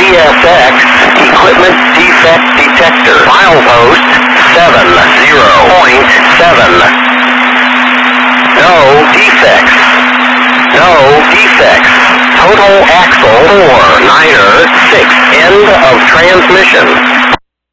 CSX, equipment defect detector, milepost 70.7. No defects. No defects. Total axle 4, 9er, 6. End of transmission.